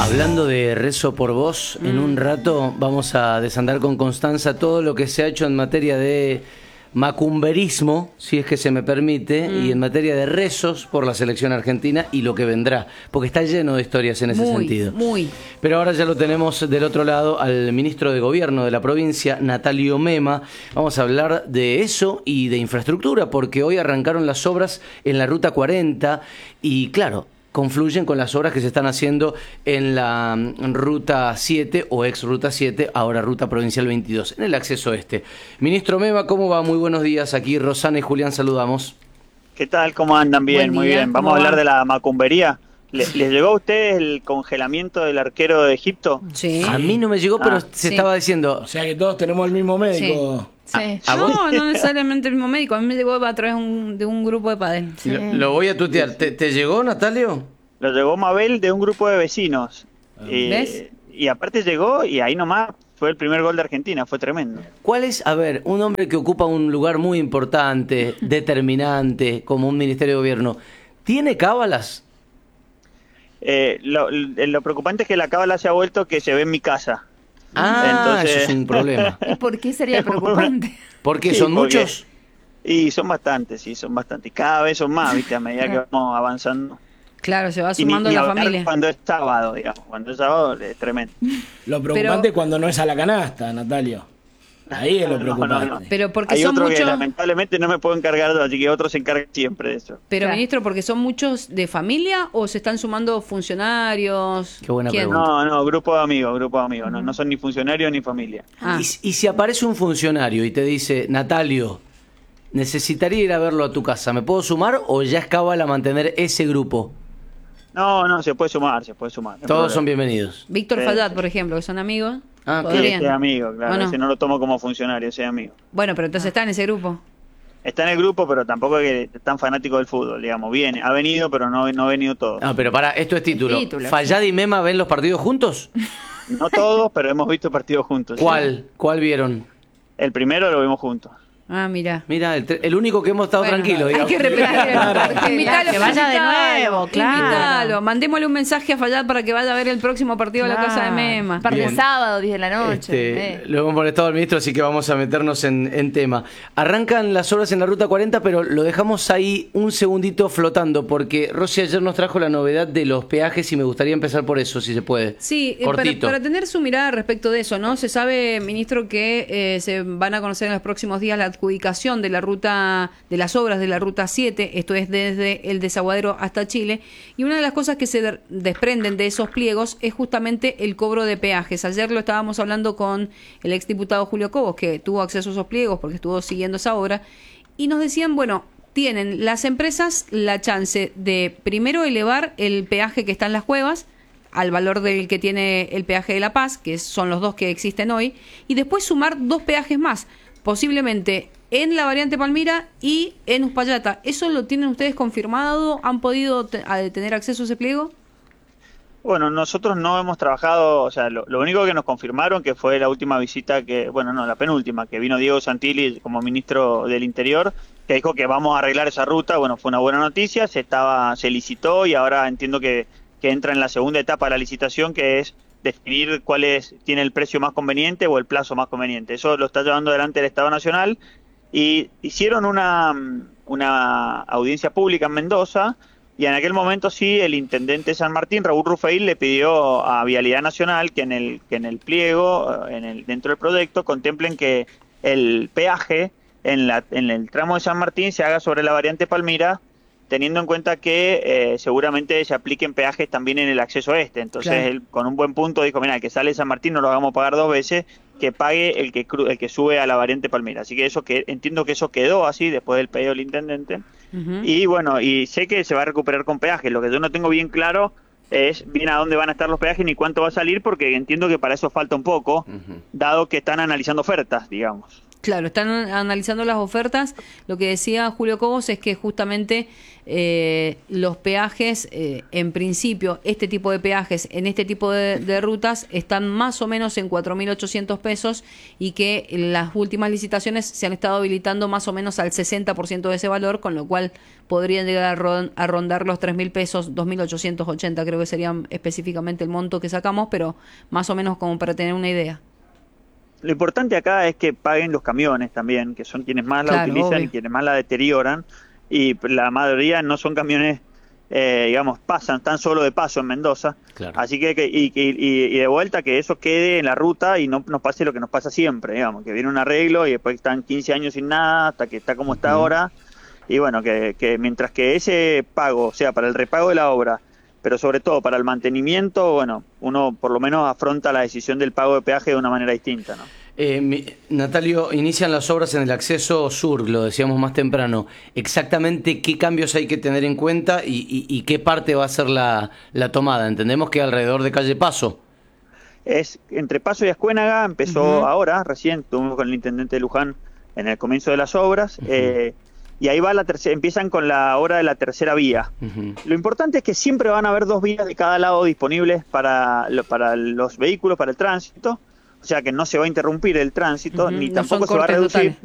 Hablando de rezo por vos, en un rato vamos a desandar con Constanza todo lo que se ha hecho en materia de macumberismo, si es que se me permite, y en materia de rezos por la selección argentina y lo que vendrá, porque está lleno de historias en ese sentido. Pero ahora ya lo tenemos del otro lado al ministro de Gobierno de la provincia, Natalio Mema. Vamos a hablar de eso y de infraestructura, porque hoy arrancaron las obras en la Ruta 40 y claro, confluyen con las obras que se están haciendo en la Ruta 7 o ex Ruta 7, ahora Ruta Provincial 22, en el acceso este. Ministro Mema, ¿cómo va? Muy buenos días. Aquí Rosana y Julián saludamos. ¿Qué tal? ¿Cómo andan? Bien, muy bien. Vamos a hablar de la macumbería. ¿Les llegó a ustedes el congelamiento del arquero de Egipto? Sí. A mí no me llegó, pero se estaba diciendo... O sea que todos tenemos el mismo médico. Sí. No necesariamente el mismo médico. A mí me llegó a través de un grupo de padres. Sí. Lo voy a tutear. ¿Te llegó, Natalio? Lo llegó Mabel de un grupo de vecinos. ¿Ves? Y aparte llegó y ahí nomás fue el primer gol de Argentina. Fue tremendo. ¿Cuál es, a ver, un hombre que ocupa un lugar muy importante, determinante, como un ministerio de gobierno, ¿tiene cábalas? Lo preocupante es que la cábala se ha vuelto que se ve en mi casa. Entonces... eso es un problema. ¿Y por qué sería preocupante? ¿Porque son muchos? Y son bastantes, sí, son bastantes. Cada vez son más, ¿viste? A medida que vamos avanzando. Claro, se va sumando la familia. Cuando es sábado, digamos. Cuando es sábado es tremendo. Lo preocupante es cuando no es a la canasta, Natalio. Ahí es lo preocupante. No. Pero porque hay son otro muchos... que lamentablemente no me puedo encargar de, así que otro se encarga siempre de eso. Pero ministro, ¿porque son muchos de familia o se están sumando funcionarios? Qué buena pregunta. No, grupo de amigos. No son ni funcionarios ni familia. Y si aparece un funcionario y te dice, Natalio, necesitaría ir a verlo a tu casa, ¿me puedo sumar o ya es cábala mantener ese grupo? No, se puede sumar. Todos son bienvenidos. Víctor Fallat, por ejemplo, que son amigos. Ese es amigo, claro. Ese no lo tomo como funcionario, ese es amigo. Bueno, pero entonces está en ese grupo. Está en el grupo, pero tampoco es que es tan fanático del fútbol, digamos. Viene, ha venido, pero no ha venido todo. No, pero esto es título. ¿Fallat y Mema ven los partidos juntos? No todos, pero hemos visto partidos juntos. ¿Cuál vieron? El primero lo vimos juntos. Mira, el único que hemos estado tranquilos, digamos. Hay que repetir. Invítalo, que vaya de nuevo, claro. Invítalo. Mandémosle un mensaje a Fallat para que vaya a ver el próximo partido de la casa de Mema. Parte sábado, 10 de la noche. Lo hemos molestado al ministro, así que vamos a meternos en tema. Arrancan las obras en la Ruta 40, pero lo dejamos ahí un segundito flotando, porque Rosy ayer nos trajo la novedad de los peajes y me gustaría empezar por eso, si se puede. Sí, para tener su mirada respecto de eso, ¿no? Se sabe, ministro, que se van a conocer en los próximos días la adjudicación de la ruta, de las obras de la Ruta 7, esto es desde el Desaguadero hasta Chile, y una de las cosas que se desprenden de esos pliegos es justamente el cobro de peajes. Ayer lo estábamos hablando con el exdiputado Julio Cobos, que tuvo acceso a esos pliegos porque estuvo siguiendo esa obra, y nos decían, bueno, tienen las empresas la chance de primero elevar el peaje que está en las cuevas al valor del que tiene el peaje de La Paz, que son los dos que existen hoy, y después sumar 2 peajes más, posiblemente en la variante Palmira y en Uspallata. ¿Eso lo tienen ustedes confirmado? ¿Han podido tener acceso a ese pliego? Bueno, nosotros no hemos trabajado, o sea, lo único que nos confirmaron que fue la última visita la penúltima, que vino Diego Santilli como ministro del Interior, que dijo que vamos a arreglar esa ruta. Bueno, fue una buena noticia, se licitó y ahora entiendo que entra en la segunda etapa de la licitación, que es definir tiene el precio más conveniente o el plazo más conveniente. Eso lo está llevando adelante el Estado Nacional y hicieron una audiencia pública en Mendoza y en aquel momento sí el intendente de San Martín, Raúl Rufeil, le pidió a Vialidad Nacional que en el pliego, dentro del proyecto, contemplen que el peaje en el tramo de San Martín se haga sobre la variante Palmira, teniendo en cuenta que seguramente se apliquen peajes también en el acceso este. Entonces, claro, él con un buen punto dijo, mira, el que sale de San Martín no lo hagamos pagar 2 veces, que pague el que sube a la variante Palmira. Así que entiendo que eso quedó así después del pedido del intendente. Y bueno, y sé que se va a recuperar con peajes. Lo que yo no tengo bien claro es bien a dónde van a estar los peajes ni cuánto va a salir, porque entiendo que para eso falta un poco, dado que están analizando ofertas, digamos. Claro, están analizando las ofertas. Lo que decía Julio Cobos es que justamente los peajes, en principio, este tipo de peajes en este tipo de rutas están más o menos en 4.800 pesos y que las últimas licitaciones se han estado habilitando más o menos al 60% de ese valor, con lo cual podrían llegar a rondar los 3.000 pesos, 2.880 creo que serían específicamente el monto que sacamos, pero más o menos como para tener una idea. Lo importante acá es que paguen los camiones también, que son quienes más la utilizan, obvio, y quienes más la deterioran, y la mayoría no son camiones, digamos, están solo de paso en Mendoza, claro. Así que y de vuelta que eso quede en la ruta y no nos pase lo que nos pasa siempre, digamos, que viene un arreglo y después están 15 años sin nada, hasta que está como está ahora, y bueno, que mientras que ese pago sea para el repago de la obra, pero sobre todo para el mantenimiento, bueno, uno por lo menos afronta la decisión del pago de peaje de una manera distinta, ¿no? Natalio, inician las obras en el acceso sur, lo decíamos más temprano. Exactamente qué cambios hay que tener en cuenta y qué parte va a ser la tomada. Entendemos que alrededor de calle Paso. Es entre Paso y Ascuénaga, empezó ahora, recién, estuvimos con el intendente de Luján en el comienzo de las obras, y ahí va empiezan con la obra de la tercera vía. Lo importante es que siempre van a haber 2 vías de cada lado disponibles para los vehículos, para el tránsito, o sea que no se va a interrumpir el tránsito, ni tampoco se va a reducir.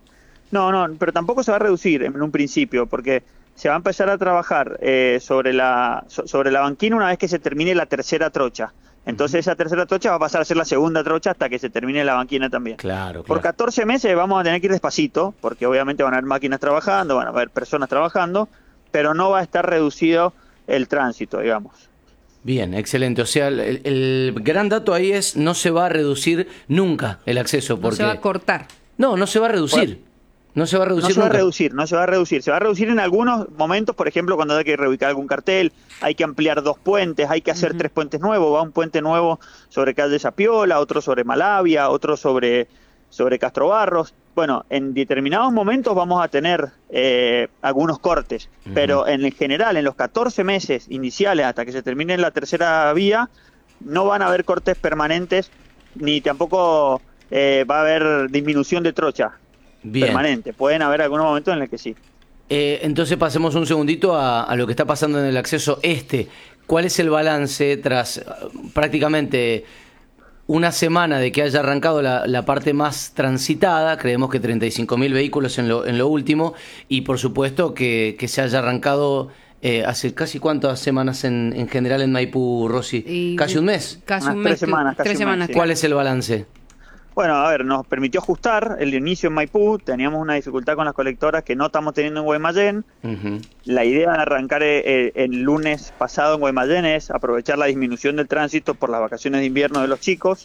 No, pero tampoco se va a reducir en un principio, porque se va a empezar a trabajar sobre la banquina una vez que se termine la tercera trocha. Entonces esa tercera trocha va a pasar a ser la segunda trocha hasta que se termine la banquina también. Claro. Por 14 meses vamos a tener que ir despacito, porque obviamente van a haber máquinas trabajando, van a haber personas trabajando, pero no va a estar reducido el tránsito, digamos. Bien, excelente. O sea, el gran dato ahí es no se va a reducir nunca el acceso. Porque... No se va a cortar. No se va a reducir. Bueno, no se va a reducir. Se va a reducir. Se va a reducir en algunos momentos, por ejemplo, cuando hay que reubicar algún cartel, hay que ampliar 2 puentes, hay que hacer 3 puentes nuevos. Va un puente nuevo sobre calle Sapiola, otro sobre Malavia, otro sobre Castro Barros. Bueno, en determinados momentos vamos a tener algunos cortes, pero en general, en los 14 meses iniciales hasta que se termine la tercera vía, no van a haber cortes permanentes, ni tampoco va a haber disminución de trocha. Bien. Permanente. Pueden haber algunos momentos en los que sí. Entonces pasemos un segundito a lo que está pasando en el acceso este. ¿Cuál es el balance tras prácticamente una semana de que haya arrancado la parte más transitada? Creemos que 35.000 vehículos en lo último, y por supuesto que se haya arrancado hace casi cuántas semanas en general en Maipú, Rosy. ¿Casi un mes? Casi un mes. 3 semanas. Sí. ¿Cuál es el balance? Bueno, a ver, nos permitió ajustar el inicio en Maipú, teníamos una dificultad con las colectoras que no estamos teniendo en Guaymallén. La idea de arrancar el lunes pasado en Guaymallén es aprovechar la disminución del tránsito por las vacaciones de invierno de los chicos,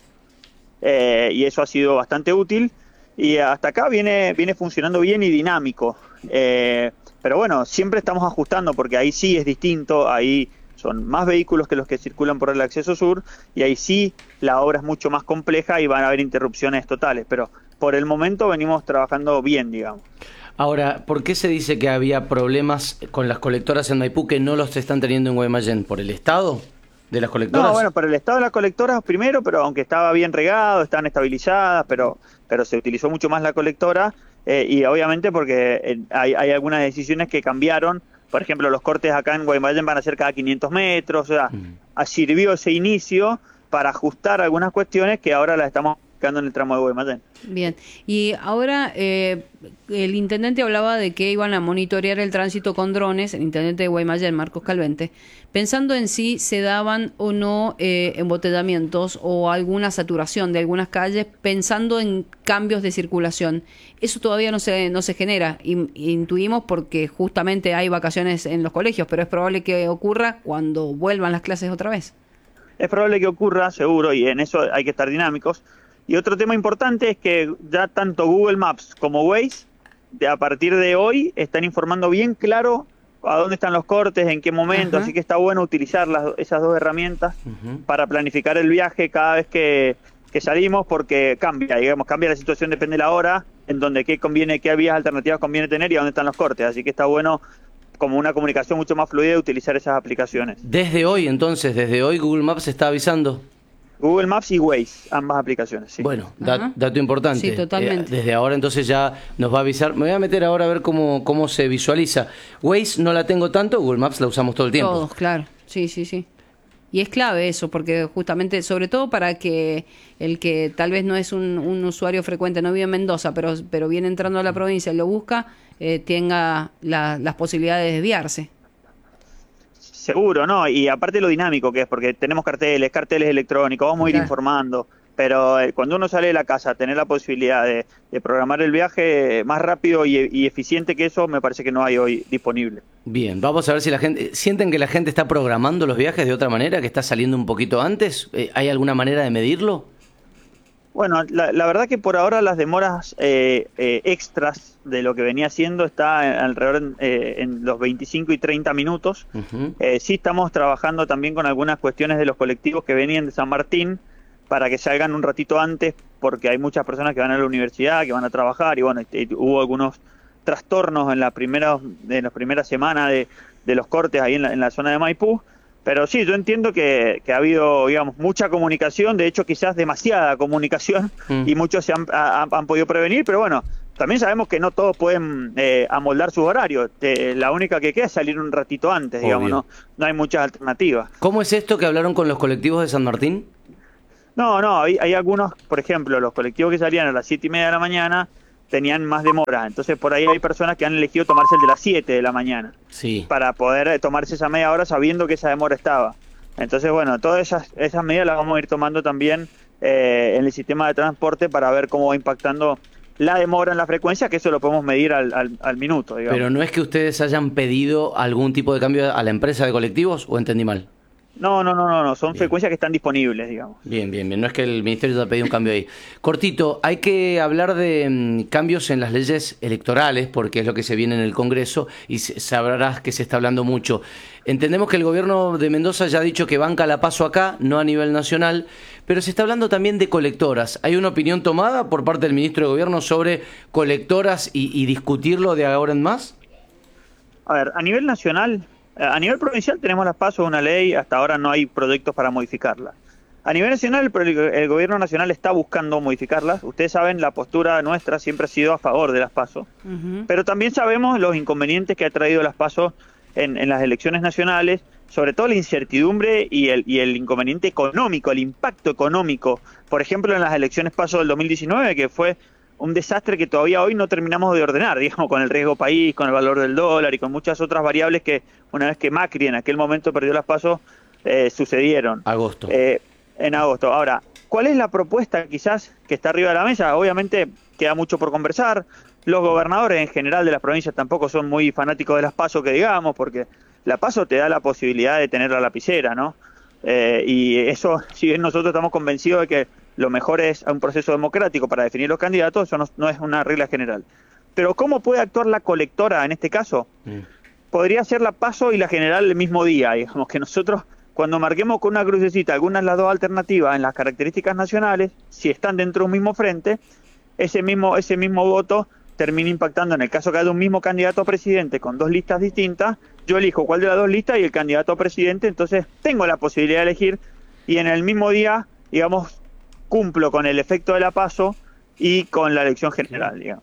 y eso ha sido bastante útil, y hasta acá viene funcionando bien y dinámico, pero bueno, siempre estamos ajustando porque ahí sí es distinto, ahí son más vehículos que los que circulan por el acceso sur, y ahí sí la obra es mucho más compleja y van a haber interrupciones totales, pero por el momento venimos trabajando bien, digamos. Ahora, ¿por qué se dice que había problemas con las colectoras en Maipú que no los están teniendo en Guaymallén? ¿Por el estado de las colectoras? No, bueno, por el estado de las colectoras primero, pero aunque estaba bien regado, estaban estabilizadas, pero se utilizó mucho más la colectora, y obviamente porque hay algunas decisiones que cambiaron. Por ejemplo, los cortes acá en Guaymallén van a ser cada 500 metros, o sea, sirvió ese inicio para ajustar algunas cuestiones que ahora las estamos aplicando en el tramo de Guaymallén. Bien, y ahora el intendente hablaba de que iban a monitorear el tránsito con drones, el intendente de Guaymallén, Marcos Calvente, pensando en si se daban o no embotellamientos o alguna saturación de algunas calles, pensando en cambios de circulación. Eso todavía no se genera, intuimos porque justamente hay vacaciones en los colegios, pero es probable que ocurra cuando vuelvan las clases otra vez. Es probable que ocurra, seguro, y en eso hay que estar dinámicos. Y otro tema importante es que ya tanto Google Maps como Waze, a partir de hoy, están informando bien claro a dónde están los cortes, en qué momento, así que está bueno utilizar esas 2 herramientas para planificar el viaje cada vez que salimos, porque cambia la situación, depende de la hora, en donde qué vías alternativas conviene tener y a dónde están los cortes, así que está bueno como una comunicación mucho más fluida utilizar esas aplicaciones. Desde hoy Google Maps está avisando. Google Maps y Waze, ambas aplicaciones, sí. Bueno, Ajá. dato importante. Sí, totalmente. Desde ahora entonces ya nos va a avisar. Me voy a meter ahora a ver cómo se visualiza. Waze no la tengo tanto, Google Maps la usamos todo el tiempo. Todos, claro. Sí, sí, sí. Y es clave eso, porque justamente, sobre todo para que el que tal vez no es un usuario frecuente, no vive en Mendoza, pero viene entrando a la provincia y lo busca, tenga las posibilidades de desviarse. Seguro, ¿no? Y aparte lo dinámico que es, porque tenemos carteles electrónicos, vamos a ir Claro. informando, pero cuando uno sale de la casa, tener la posibilidad de programar el viaje más rápido y eficiente que eso, me parece que no hay hoy disponible. Bien, vamos a ver si la gente... ¿Sienten que la gente está programando los viajes de otra manera, que está saliendo un poquito antes? ¿Hay alguna manera de medirlo? Bueno, la verdad que por ahora las demoras extras de lo que venía haciendo está alrededor en los 25 y 30 minutos. Ujú. Sí estamos trabajando también con algunas cuestiones de los colectivos que venían de San Martín para que salgan un ratito antes, porque hay muchas personas que van a la universidad, que van a trabajar, y bueno, hubo algunos trastornos en las primeras semanas de los cortes ahí en la zona de Maipú. Pero sí, yo entiendo que ha habido, digamos, mucha comunicación, de hecho quizás demasiada comunicación, y muchos se han podido prevenir, pero bueno, también sabemos que no todos pueden amoldar su horario. La única que queda es salir un ratito antes, digamos, Obvio. no hay muchas alternativas. ¿Cómo es esto que hablaron con los colectivos de San Martín? No, hay algunos, por ejemplo, los colectivos que salían a las 7:30 de la mañana tenían más demora, entonces por ahí hay personas que han elegido tomarse el de las 7 de la mañana. Sí. Para poder tomarse esa media hora sabiendo que esa demora estaba. Entonces, bueno, todas esas medidas las vamos a ir tomando también en el sistema de transporte para ver cómo va impactando la demora en la frecuencia, que eso lo podemos medir al minuto, digamos. Pero no es que ustedes hayan pedido algún tipo de cambio a la empresa de colectivos, ¿o entendí mal? No, son Bien. frecuencias que están disponibles, digamos. Bien. No es que el ministerio te ha pedido un cambio ahí. Cortito, hay que hablar de cambios en las leyes electorales, porque es lo que se viene en el Congreso, y sabrás que se está hablando mucho. Entendemos que el gobierno de Mendoza ya ha dicho que banca la PASO acá, no a nivel nacional, pero se está hablando también de colectoras. ¿Hay una opinión tomada por parte del ministro de Gobierno sobre colectoras y discutirlo de ahora en más? A ver, a nivel nacional, a nivel provincial tenemos las PASO, una ley, hasta ahora no hay proyectos para modificarla. A nivel nacional, el gobierno nacional está buscando modificarlas. Ustedes saben, la postura nuestra siempre ha sido a favor de las PASO, pero también sabemos los inconvenientes que ha traído las PASO en las elecciones nacionales, sobre todo la incertidumbre y el inconveniente económico, el impacto económico. Por ejemplo, en las elecciones PASO del 2019, que fue un desastre que todavía hoy no terminamos de ordenar, digamos, con el riesgo país, con el valor del dólar y con muchas otras variables que una vez que Macri en aquel momento perdió las PASO, sucedieron. Agosto. En agosto. Ahora, ¿cuál es la propuesta quizás que está arriba de la mesa? Obviamente queda mucho por conversar. Los gobernadores en general de las provincias tampoco son muy fanáticos de las PASO, que digamos, porque la PASO te da la posibilidad de tener la lapicera, ¿no? Y eso, si bien nosotros estamos convencidos de que lo mejor es un proceso democrático para definir los candidatos, eso no es una regla general. Pero ¿cómo puede actuar la colectora en este caso? Podría ser la PASO y la general el mismo día, digamos que nosotros cuando marquemos con una crucecita algunas de las dos alternativas en las características nacionales, si están dentro de un mismo frente, ese mismo voto termina impactando, en el caso que haya un mismo candidato a presidente con dos listas distintas, yo elijo cuál de las dos listas y el candidato a presidente, entonces tengo la posibilidad de elegir y en el mismo día, digamos, cumplo con el efecto de la PASO y con la elección general, digamos.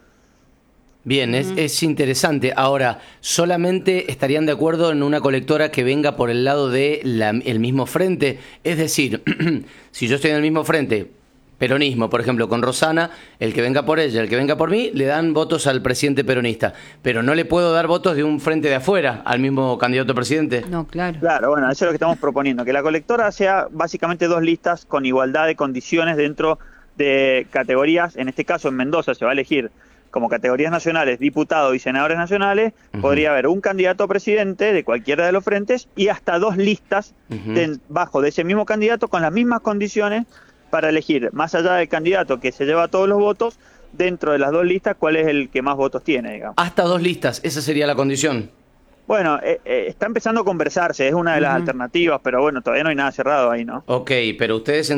Bien, es interesante. Ahora, ¿solamente estarían de acuerdo en una colectora que venga por el lado de el mismo frente? Es decir, si yo estoy en el mismo frente, peronismo, por ejemplo, con Rosana, el que venga por ella, el que venga por mí, le dan votos al presidente peronista. Pero no le puedo dar votos de un frente de afuera al mismo candidato a presidente. No, claro. Claro, bueno, eso es lo que estamos proponiendo, que la colectora sea básicamente dos listas con igualdad de condiciones dentro de categorías. En este caso, en Mendoza se va a elegir como categorías nacionales, diputados y senadores nacionales, podría haber un candidato a presidente de cualquiera de los frentes y hasta dos listas bajo de ese mismo candidato con las mismas condiciones para elegir, más allá del candidato que se lleva todos los votos, dentro de las dos listas, cuál es el que más votos tiene, digamos. Hasta dos listas, esa sería la condición. Bueno, está empezando a conversarse, es una de las alternativas, pero bueno, todavía no hay nada cerrado ahí, ¿no? Ok, pero ustedes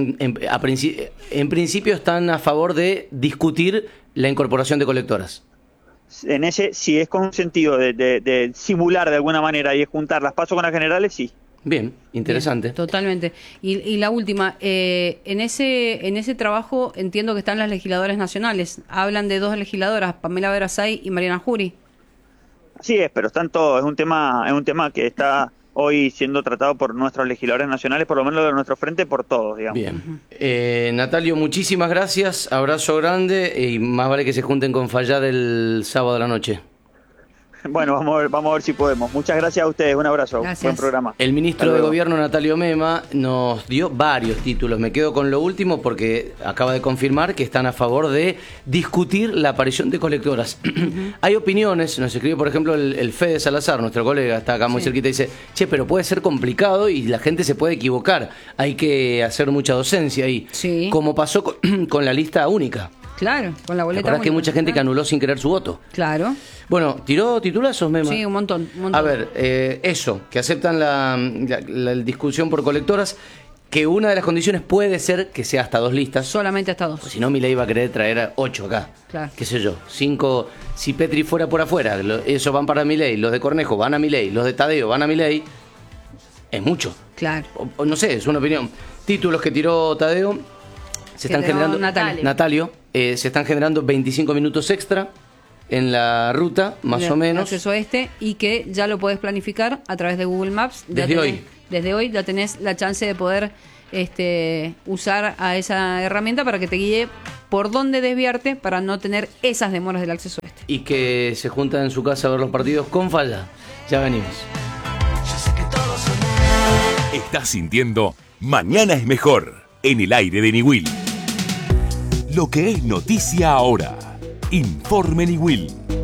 en principio están a favor de discutir la incorporación de colectoras. Si es con un sentido de simular de alguna manera y de juntar las PASO con las generales, sí. Bien, interesante. Bien, totalmente. Y la última, en ese trabajo entiendo que están las legisladoras nacionales. Hablan de 2 legisladoras, Pamela Verasay y Mariana Jury. Así es, pero están todos, es un tema que está hoy siendo tratado por nuestros legisladores nacionales, por lo menos de nuestro frente, por todos, digamos. Bien. Natalio, muchísimas gracias, abrazo grande y más vale que se junten con Fallá del sábado a la noche. Bueno, vamos a ver si podemos. Muchas gracias a ustedes, un abrazo, Gracias. buen programa. El ministro de Gobierno, Natalio Mema, nos dio varios títulos. Me quedo con lo último porque acaba de confirmar que están a favor de discutir la aparición de colectoras. Hay opiniones, nos escribe por ejemplo el Fede Salazar, nuestro colega, está acá muy cerquita, y dice, che, pero puede ser complicado y la gente se puede equivocar. Hay que hacer mucha docencia ahí. Sí. Como pasó con la lista única. Claro, con la boleta. ¿Te acordás que hay mucha gente que anuló sin querer su voto? Claro. Bueno, ¿tiró titulazos, Mema? Sí, un montón. A ver, eso, que aceptan la discusión por colectoras, que una de las condiciones puede ser que sea hasta 2 listas. Solamente hasta 2. Si no, Milei va a querer traer 8 acá. Claro. Qué sé yo, 5, si Petri fuera por afuera, esos van para Milei, los de Cornejo van a Milei, los de Tadeo van a Milei, es mucho. Claro. O no sé, es una opinión. Títulos que tiró Tadeo, se están generando... Natalio, se están generando 25 minutos extra en la ruta, más o menos. Acceso y que ya lo podés planificar a través de Google Maps. Desde hoy ya tenés la chance de poder usar a esa herramienta para que te guíe por dónde desviarte para no tener esas demoras del acceso oeste. Y que se juntan en su casa a ver los partidos con Falla. Ya venimos. Estás sintiendo Mañana es Mejor en el aire de Niwil. Lo que es noticia ahora. Informe Niwil.